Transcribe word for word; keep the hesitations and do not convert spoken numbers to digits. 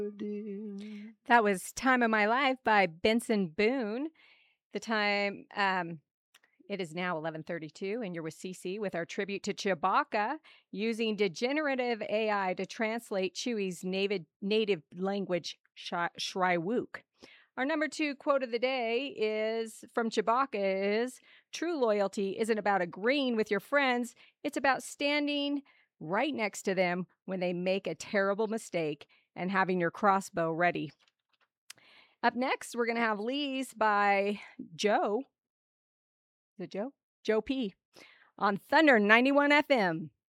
That was Time of My Life by Benson Boone. The time, um, it is now eleven thirty-two, and you're with Cece with our tribute to Chewbacca using degenerative A I to translate Chewie's native, native language, Sh- Shriwook. Our number two quote of the day is from Chewbacca is, true loyalty isn't about agreeing with your friends. It's about standing right next to them when they make a terrible mistake and having your crossbow ready. Up next, we're going to have Lee's by Joe. Is it Joe? Joe P. on Thunder ninety-one F M.